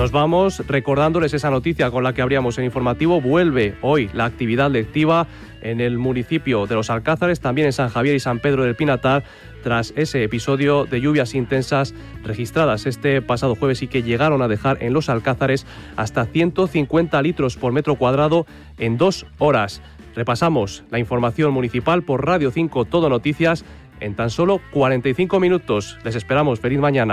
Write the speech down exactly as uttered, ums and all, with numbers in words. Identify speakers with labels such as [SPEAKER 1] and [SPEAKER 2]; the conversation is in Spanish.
[SPEAKER 1] Nos vamos recordándoles esa noticia con la que abríamos el informativo. Vuelve hoy la actividad lectiva en el municipio de Los Alcázares, también en San Javier y San Pedro del Pinatar, tras ese episodio de lluvias intensas registradas este pasado jueves y que llegaron a dejar en Los Alcázares hasta ciento cincuenta litros por metro cuadrado en dos horas. Repasamos la información municipal por Radio cinco Todo Noticias en tan solo cuarenta y cinco minutos. Les esperamos. Feliz mañana.